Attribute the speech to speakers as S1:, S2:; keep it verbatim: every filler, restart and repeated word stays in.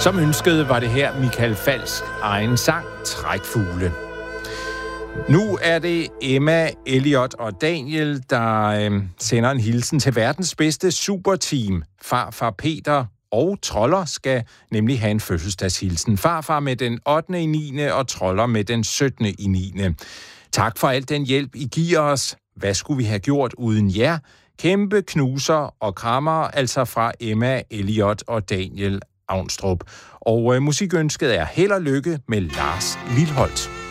S1: Som ønskede var det her Michael Falks egen sang, Trækfugle. Nu er det Emma, Elliot og Daniel, der øh, sender en hilsen til verdens bedste superteam. Farfar Peter og Troller skal nemlig have en fødselsdagshilsen. Farfar med den ottende i niende og Troller med den syttende i niende Tak for al den hjælp, I giver os. Hvad skulle vi have gjort uden jer? Kæmpe knuser og krammer, altså fra Emma, Elliot og Daniel Avnstrup. Og øh, musikønsket er held og lykke med Lars Lilholt.